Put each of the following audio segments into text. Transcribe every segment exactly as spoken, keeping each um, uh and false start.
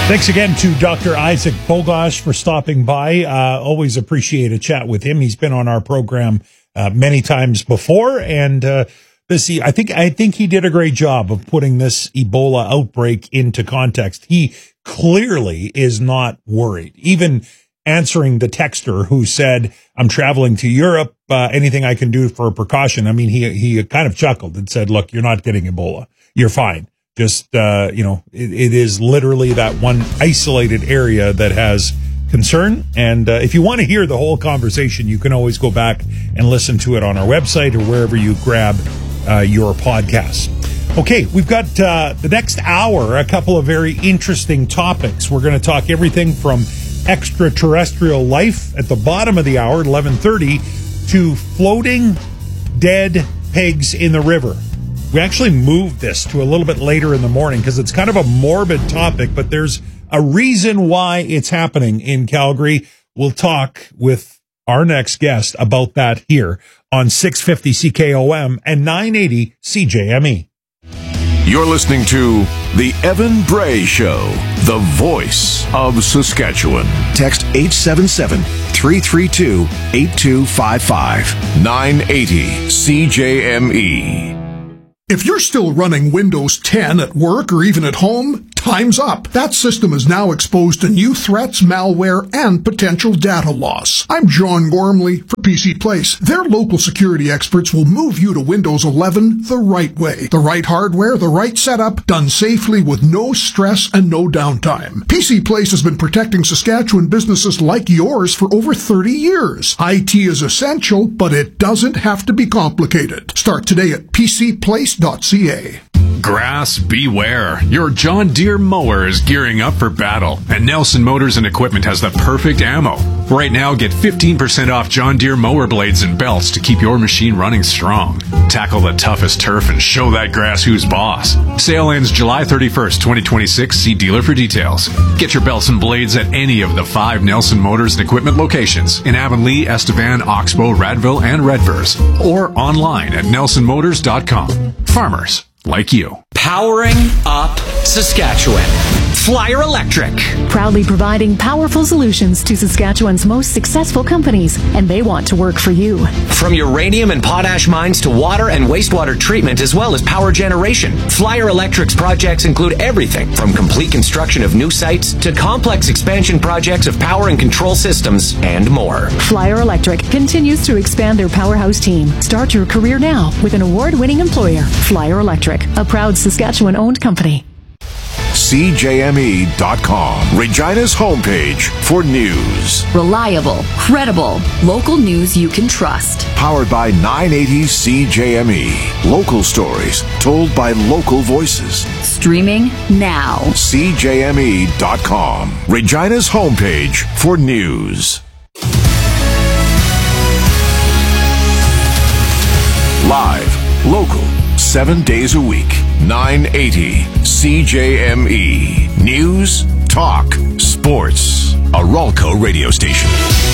Thanks again to Doctor Isaac Bogosh for stopping by. Uh, always appreciate a chat with him. He's been on our program uh, many times before, and uh, this I think I think he did a great job of putting this Ebola outbreak into context. He clearly is not worried, even answering the texter who said, "I'm traveling to Europe. Uh, anything I can do for a precaution?" I mean, he he kind of chuckled and said, "Look, you're not getting Ebola. You're fine. Just, uh, you know, it, it is literally that one isolated area that has concern." And uh, if you want to hear the whole conversation, you can always go back and listen to it on our website or wherever you grab uh, your podcasts. Okay, we've got uh, the next hour, a couple of very interesting topics. We're going to talk everything from extraterrestrial life at the bottom of the hour at eleven thirty to floating dead pigs in the river. We actually moved this to a little bit later in the morning because it's kind of a morbid topic, but there's a reason why it's happening in Calgary. We'll talk with our next guest about that here on six fifty C K O M and nine eighty C J M E. You're listening to The Evan Bray Show, the voice of Saskatchewan. Text eight seven seven, three three two, eight two five five. nine eighty C J M E. If you're still running Windows ten at work or even at home, time's up. That system is now exposed to new threats, malware, and potential data loss. I'm John Gormley for P C Place. Their local security experts will move you to Windows eleven the right way. The right hardware, the right setup, done safely with no stress and no downtime. P C Place has been protecting Saskatchewan businesses like yours for over thirty years. I T is essential, but it doesn't have to be complicated. Start today at p c place dot c a. Grass, beware. Your John Deere mower is gearing up for battle, and Nelson Motors and Equipment has the perfect ammo. Right now, get fifteen percent off John Deere mower blades and belts to keep your machine running strong. Tackle the toughest turf and show that grass who's boss. Sale ends July thirty-first, twenty twenty-six. See dealer for details. Get your belts and blades at any of the five Nelson Motors and Equipment locations in Avonlea, Estevan, Oxbow, Radville, and Redvers, or online at nelson motors dot com. Farmers like you. Powering up Saskatchewan. Flyer Electric. Proudly providing powerful solutions to Saskatchewan's most successful companies, and they want to work for you. From uranium and potash mines to water and wastewater treatment, as well as power generation, Flyer Electric's projects include everything from complete construction of new sites to complex expansion projects of power and control systems and more. Flyer Electric continues to expand their powerhouse team. Start your career now with an award-winning employer, Flyer Electric, a proud Saskatchewan-owned company. C J M E dot com, Regina's homepage for news. Reliable, credible, local news you can trust. Powered by nine eighty C J M E. Local stories told by local voices. Streaming now. C J M E dot com, Regina's homepage for news. Live, local, seven days a week. nine eighty C J M E. News, talk, sports. A Ralco radio station.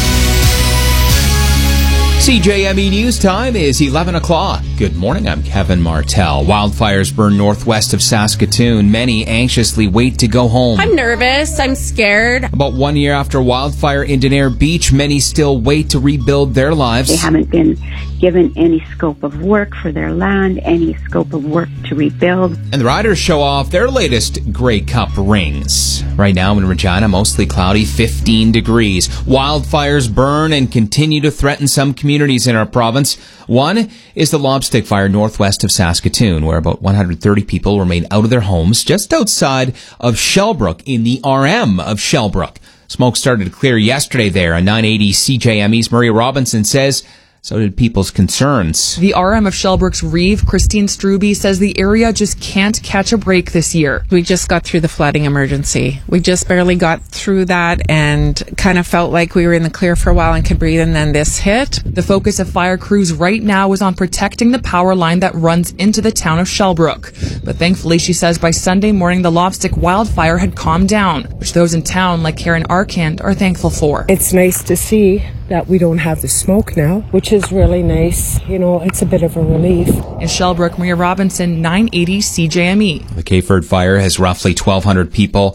C J M E News Time is eleven o'clock. Good morning, I'm Kevin Martell. Wildfires burn northwest of Saskatoon. Many anxiously wait to go home. I'm nervous. I'm scared. About one year after wildfire in Denair Beach, many still wait to rebuild their lives. They haven't been given any scope of work for their land, any scope of work to rebuild. And the riders show off their latest Grey Cup rings. Right now in Regina, mostly cloudy, fifteen degrees. Wildfires burn and continue to threaten some communities in our province. One is the Lobstick Fire northwest of Saskatoon, where about one hundred thirty people remain out of their homes just outside of Shellbrook in the R M of Shellbrook. Smoke started to clear yesterday there. On nine eighty C J M E's Maria Robinson says so did people's concerns. The R M of Shellbrook's Reeve, Christine Struby, says the area just can't catch a break this year. We just got through the flooding emergency. We just barely got through that and kind of felt like we were in the clear for a while and could breathe, and then this hit. The focus of fire crews right now is on protecting the power line that runs into the town of Shellbrook. But thankfully, she says by Sunday morning, the Lobstick wildfire had calmed down, which those in town like Karen Arkand are thankful for. It's nice to see that we don't have the smoke now, which is really nice. You know, it's a bit of a relief. In Shellbrook, Maria Robinson, nine eighty C J M E. The Kayford fire has roughly twelve hundred people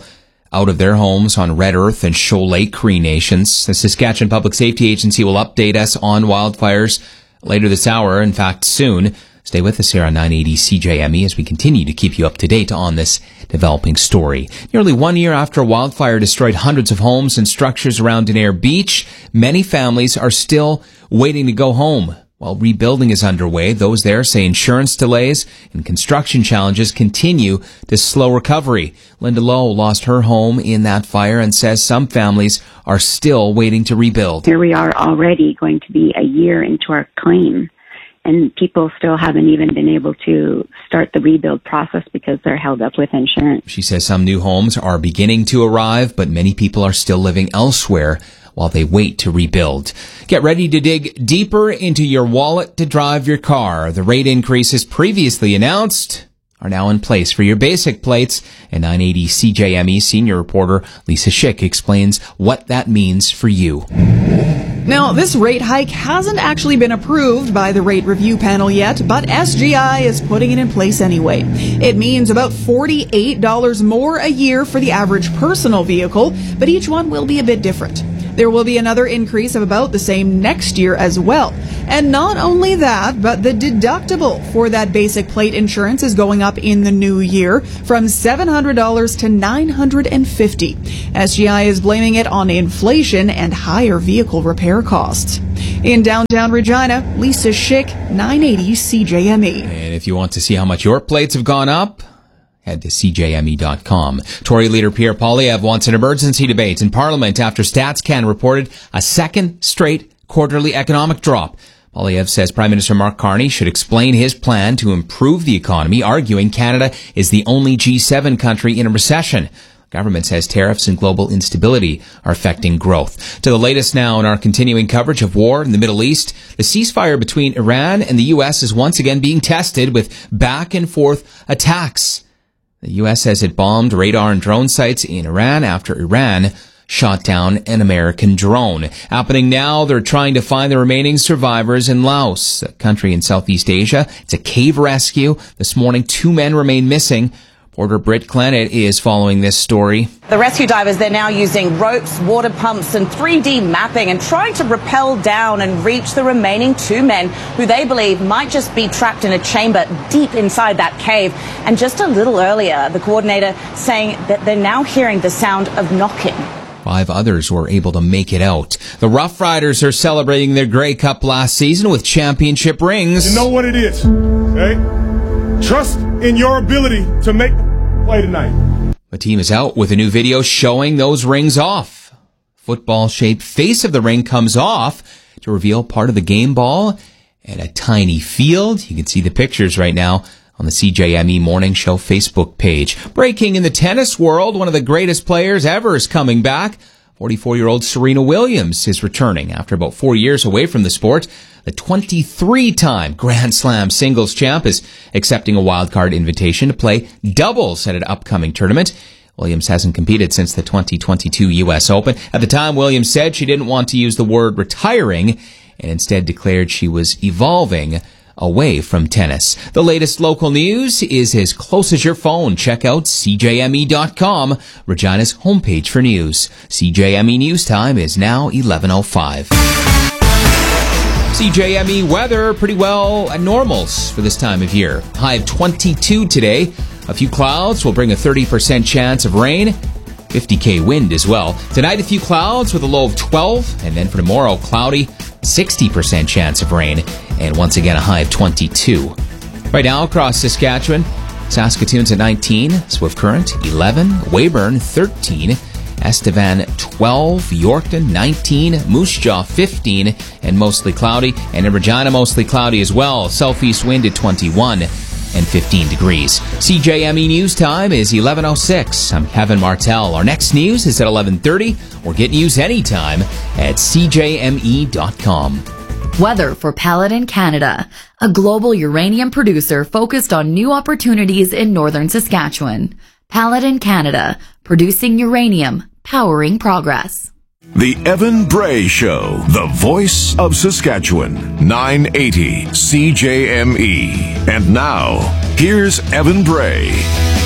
out of their homes on Red Earth and Shoal Lake Cree Nations. The Saskatchewan Public Safety Agency will update us on wildfires later this hour, in fact, soon. Stay with us here on nine eighty C J M E as we continue to keep you up to date on this developing story. Nearly one year after a wildfire destroyed hundreds of homes and structures around Denair Beach, many families are still waiting to go home. While rebuilding is underway, those there say insurance delays and construction challenges continue to slow recovery. Linda Lowe lost her home in that fire and says some families are still waiting to rebuild. Here we are already going to be a year into our claim, and people still haven't even been able to start the rebuild process because they're held up with insurance. She says some new homes are beginning to arrive, but many people are still living elsewhere while they wait to rebuild. Get ready to dig deeper into your wallet to drive your car. The rate increases previously announced are now in place for your basic plates, and nine eighty C J M E senior reporter Lisa Schick explains what that means for you. Now, this rate hike hasn't actually been approved by the rate review panel yet, but S G I is putting it in place anyway. It means about forty-eight dollars more a year for the average personal vehicle, but each one will be a bit different. There will be another increase of about the same next year as well. And not only that, but the deductible for that basic plate insurance is going up in the new year from seven hundred dollars to nine hundred fifty dollars. S G I is blaming it on inflation and higher vehicle repair costs. In downtown Regina, Lisa Schick, nine eighty C J M E. And if you want to see how much your plates have gone up, head to C J M E dot com. Tory leader Pierre Poilievre wants an emergency debate in Parliament after StatsCan reported a second straight quarterly economic drop. Poilievre says Prime Minister Mark Carney should explain his plan to improve the economy, arguing Canada is the only G seven country in a recession. Government says tariffs and global instability are affecting growth. To the latest now in our continuing coverage of war in the Middle East, the ceasefire between Iran and the U S is once again being tested with back and forth attacks. The U S says it bombed radar and drone sites in Iran after Iran shot down an American drone. Happening now, they're trying to find the remaining survivors in Laos, a country in Southeast Asia. It's a cave rescue. This morning, two men remain missing. Reporter Britt Clennett is following this story. The rescue divers, they're now using ropes, water pumps and three D mapping and trying to rappel down and reach the remaining two men who they believe might just be trapped in a chamber deep inside that cave. And just a little earlier, the coordinator saying that they're now hearing the sound of knocking. Five others were able to make it out. The Rough Riders are celebrating their Grey Cup last season with championship rings. You know what it is, okay? Trust in your ability to make the play tonight. The team is out with a new video showing those rings off. Football-shaped face of the ring comes off to reveal part of the game ball and a tiny field. You can see the pictures right now on the C J M E Morning Show Facebook page. Breaking in the tennis world, one of the greatest players ever is coming back. forty-four-year-old Serena Williams is returning after about four years away from the sport. The twenty-three-time Grand Slam singles champ is accepting a wildcard invitation to play doubles at an upcoming tournament. Williams hasn't competed since the twenty twenty-two U S Open. At the time, Williams said she didn't want to use the word retiring and instead declared she was evolving away from tennis. The latest local news is as close as your phone. Check out C J M E dot com, Regina's homepage for news. C J M E News Time is now eleven oh five. C J M E weather pretty well at normals for this time of year. High of twenty-two today. A few clouds will bring a thirty percent chance of rain. fifty K wind as well. Tonight, a few clouds with a low of twelve. And then for tomorrow, cloudy, sixty percent chance of rain. And once again, a high of twenty-two. Right now, across Saskatchewan, Saskatoon's at nineteen. Swift Current, eleven. Weyburn, thirteen. Estevan, twelve. Yorkton, nineteen. Moose Jaw, fifteen. And mostly cloudy. And in Regina, mostly cloudy as well. Southeast wind at twenty-one. And fifteen degrees. C J M E News Time is eleven oh six. I'm Kevin Martell. Our next news is at eleven thirty. Or get news anytime at C J M E dot com. Weather for Paladin Canada, a global uranium producer focused on new opportunities in northern Saskatchewan. Paladin Canada, producing uranium, powering progress. The Evan Bray Show, the voice of Saskatchewan, nine eighty C J M E. And now, here's Evan Bray.